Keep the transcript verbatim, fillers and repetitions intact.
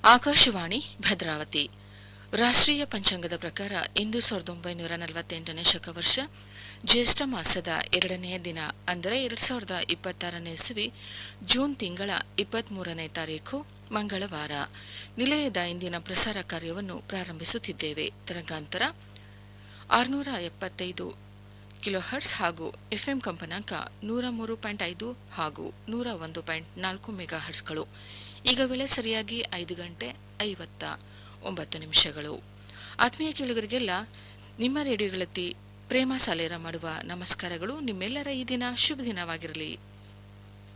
ಆಕಾಶವಾಣಿ ಭದ್ರಾವತಿ ರಾಷ್ಟ್ರೀಯ ಪಂಚಾಂಗದ ಪ್ರಕಾರ ಇಂದು ಸಾವಿರದ ಒಂಬೈನೂರ ನಲವತ್ತೆಂಟನೇ ಶಕವರ್ಷ ಜ್ಯೇಷ್ಠ ಮಾಸದ ಎರಡನೆಯ ದಿನ ಅಂದರೆ ಎರಡ್ ಸಾವಿರದ ಇಪ್ಪತ್ತಾರನೇ ಇಸವಿ ಜೂನ್ ತಿಂಗಳ ಇಪ್ಪತ್ಮೂರನೇ ತಾರೀಖು ಮಂಗಳವಾರ. ನಿಲಯದ ಇಂದಿನ ಪ್ರಸಾರ ಕಾರ್ಯವನ್ನು ಪ್ರಾರಂಭಿಸುತ್ತಿದ್ದೇವೆ. ತರಂಗಾಂತರ ಆರುನೂರ ಎಪ್ಪತ್ತೈದು ಕಿಲೋಹರ್ಟ್ಸ್ ಹಾಗೂ ಎಫ್ಎಂ ಕಂಪನಾಂಕ ನೂರ ಮೂರು ಪಾಯಿಂಟ್ ಐದು ಹಾಗೂ ನೂರ ಒಂದು ಪಾಯಿಂಟ್ ನಾಲ್ಕು ಮೆಗಾ ಹರ್ಟ್ಸ್ಗಳು. ಈಗ ವೇಳೆ ಸರಿಯಾಗಿ ಐದು ಗಂಟೆ ಐವತ್ತ ಒಂಬತ್ತು ನಿಮಿಷಗಳು. ಆತ್ಮೀಯ ಕೇಳುಗರಿಗೆಲ್ಲ ನಿಮ್ಮ ರೇಡಿಯೋಗಳತ್ತಿ ಪ್ರೇಮ ಸಾಲೇರ ಮಾಡುವ ನಮಸ್ಕಾರಗಳು. ನಿಮ್ಮೆಲ್ಲರ ಈ ದಿನ ಶುಭ ದಿನವಾಗಿರಲಿ.